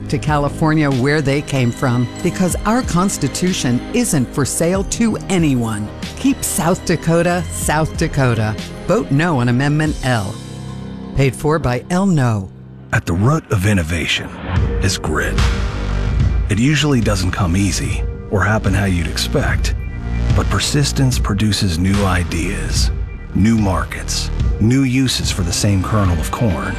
back to California where they came from, because our Constitution isn't for sale to anyone. Keep South Dakota, South Dakota. Vote no on Amendment L. Paid for by El No. At the root of innovation is grit. It usually doesn't come easy or happen how you'd expect, but persistence produces new ideas, new markets, new uses for the same kernel of corn.